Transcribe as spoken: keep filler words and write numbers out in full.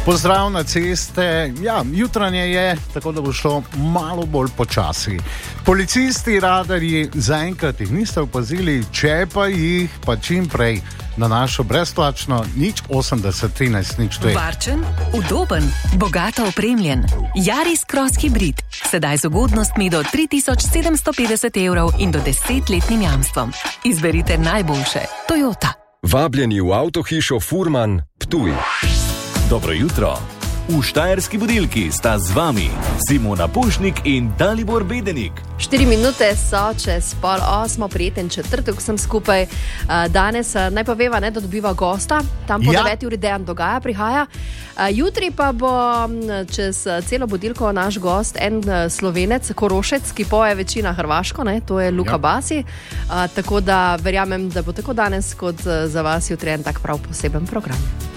Pozdrav na ceste. Ja, jutranje je, tako da bo šlo malo bolj počasi. Policisti, radarji, zaenkrat jih niste opazili, če pa jih, pa čim prej na našo brezplačno nič osemdeset trinajst nič dve. Varčen, udoben, bogato opremljen. Yaris Cross Hybrid. Sedaj z ugodnostmi do tri tisoč sedemsto petdeset evrov in do desetletnim jamstvom. Izberite najboljše. Toyota. Vabljeni v avtohišo Furman, Ptuj. Dobro jutro. V Štajerski budilki sta z vami Simona Pušnik in Dalibor Bedenik. Štiri minute so čez pol osmo, prijeten četrtek vsem skupaj. Danes naj poveva, ne, da dobiva gosta, tam po ja. deveti uri Dejan Dogaja prihaja. Jutri pa bo čez celo budilko naš gost, en Slovenec, Korošec, ki poje večina hrvaško, ne, to je Luka ja. Basi. Tako da verjamem, da bo tako danes kot za vas jutri en tak prav poseben program.